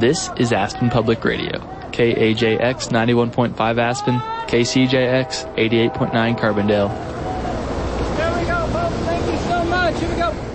This is Aspen Public Radio, KAJX 91.5 Aspen, KCJX 88.9 Carbondale. There we go, folks. Thank you so much. Here we go.